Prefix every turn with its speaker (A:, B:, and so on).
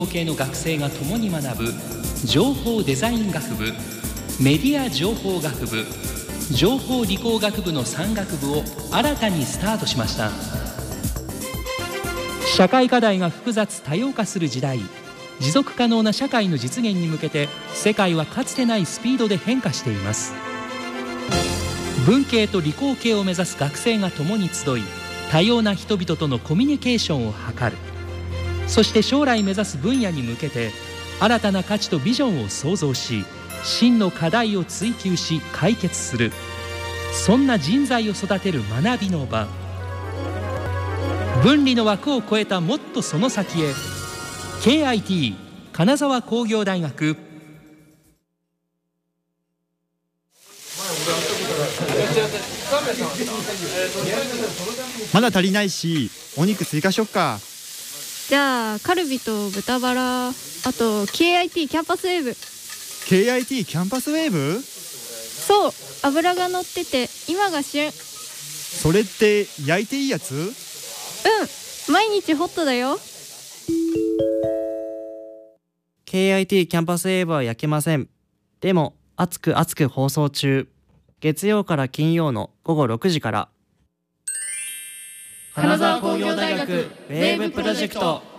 A: 系の学生が共に学ぶ情報デザイン学部、メディア情報学部、情報理工学部の3学部を新たにスタートしました。社会課題が複雑多様化する時代、持続可能な社会の実現に向けて世界はかつてないスピードで変化しています。文系と理工系を目指す学生が共に集い、多様な人々とのコミュニケーションを図る。そして将来目指す分野に向けて新たな価値とビジョンを創造し、真の課題を追求し解決する、そんな人材を育てる学びの場。分離の枠を超えたもっとその先へ。 KIT 金沢工業大学。
B: まだ足りないし、お肉追加しよっか。
C: じゃあカルビと豚バラ、あと KIT キャンパスウェーブ。
B: KIT キャンパスウェーブ？
C: そう、脂が乗ってて今が旬。
B: それって焼いていいやつ？
C: うん、毎日ホットだよ。
D: KIT キャンパスウェーブは焼けません。でも熱く熱く放送中。月曜から金曜の午後6時から。
C: 金沢工業大学ウェーブプロジェクト。